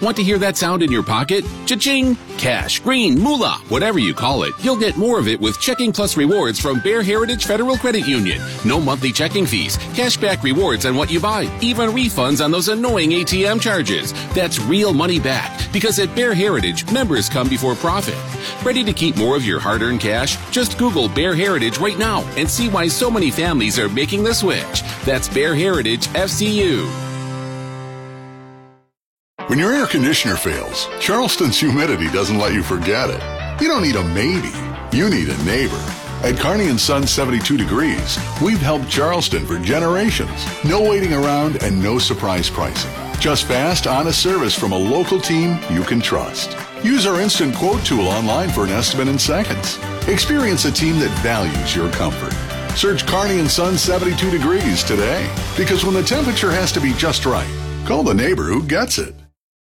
Want to hear that sound in your pocket? Cha-ching! Cash, green, moolah, whatever you call it, you'll get more of it with Checking Plus rewards from Bear Heritage Federal Credit Union. No monthly checking fees, cashback rewards on what you buy, even refunds on those annoying ATM charges. That's real money back, because at Bear Heritage, members come before profit. Ready to keep more of your hard-earned cash? Just Google Bear Heritage right now and see why so many families are making the switch. That's Bear Heritage FCU. When your air conditioner fails, Charleston's humidity doesn't let you forget it. You don't need a maybe. You need a neighbor. At Carney & Son 72 Degrees, we've helped Charleston for generations. No waiting around and no surprise pricing. Just fast, honest service from a local team you can trust. Use our instant quote tool online for an estimate in seconds. Experience a team that values your comfort. Search Carney & Son 72 Degrees today. Because when the temperature has to be just right, call the neighbor who gets it.